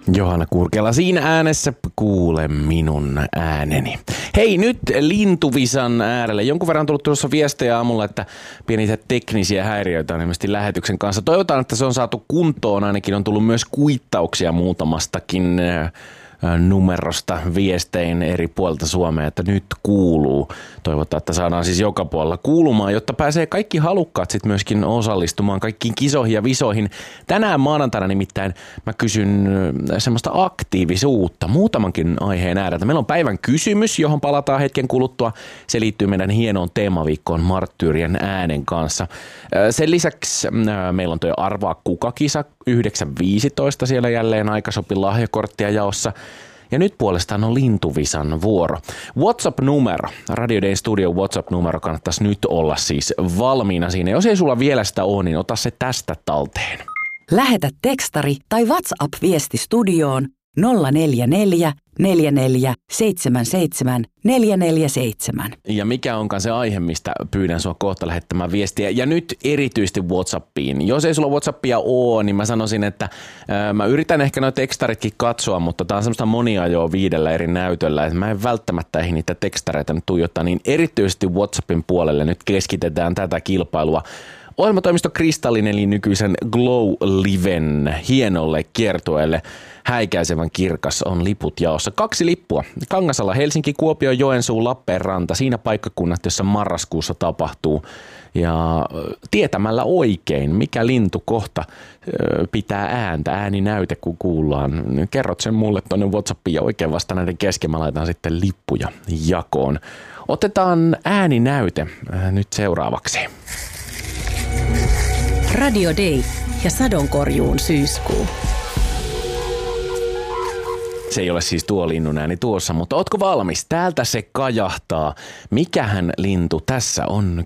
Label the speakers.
Speaker 1: Johanna Kurkela siinä äänessä, kuule minun ääneni. Hei, nyt lintuvisan äärelle. Jonkun verran on tullut tuossa viestejä aamulla, että pieniä teknisiä häiriöitä on ilmeisesti lähetyksen kanssa. Toivotaan, että se on saatu kuntoon. Ainakin on tullut myös kuittauksia muutamastakin numerosta viestein eri puolilta Suomea, että nyt kuuluu. Toivotaan, että saadaan siis joka puolella kuulumaan, jotta pääsee kaikki halukkaat sitten myöskin osallistumaan kaikkiin kisoihin ja visoihin. Tänään maanantaina nimittäin mä kysyn semmoista aktiivisuutta muutamankin aiheen ääreltä. Meillä on päivän kysymys, johon palataan hetken kuluttua. Se liittyy meidän hienoon teemaviikkoon Marttyyrien äänen kanssa. Sen lisäksi meillä on tuo Arvaa kuka-kisa 9.15 siellä jälleen aikasopi lahjakorttia jaossa. Ja nyt puolestaan on lintuvisan vuoro. WhatsApp-numero, Radio Dayn Studio WhatsApp-numero kannattaisi nyt olla siis valmiina siinä. Jos ei sulla vielä sitä ole, niin ota se tästä talteen.
Speaker 2: Lähetä tekstari tai WhatsApp-viesti studioon 044 44 77 447.
Speaker 1: Ja mikä onkaan se aihe, mistä pyydän sua kohta lähettämään viestiä. Ja nyt erityisesti WhatsAppiin. Jos ei sulla WhatsAppia ole, niin mä sanoisin, että mä yritän ehkä noita tekstaritkin katsoa, mutta tää on semmoista moniajoa 5 eri näytöllä. Että mä en välttämättä ehdi niitä tekstareita nyt tuijottaa, niin erityisesti WhatsAppin puolelle nyt keskitetään tätä kilpailua. Ohjelmatoimisto Kristallin eli nykyisen Glow Liven hienolle kiertueelle häikäisevän kirkas on liput jaossa. 2 lippua. Kangasala, Helsinki, Kuopio, Joensuu, Lappeenranta. Siinä paikkakunnat, jossa marraskuussa tapahtuu. Ja tietämällä oikein, mikä lintu kohta pitää ääntä, ääninäyte kun kuullaan. Kerrot sen mulle tuonne WhatsAppiin ja oikein vasta näiden kesken mä laitan sitten lippuja jakoon. Otetaan ääninäyte nyt seuraavaksi.
Speaker 3: Radio Day ja sadonkorjuun syyskuu.
Speaker 1: Se ei ole siis tuo linnun ääni tuossa, mutta ootko valmis? Täältä se kajahtaa. Mikähän lintu tässä on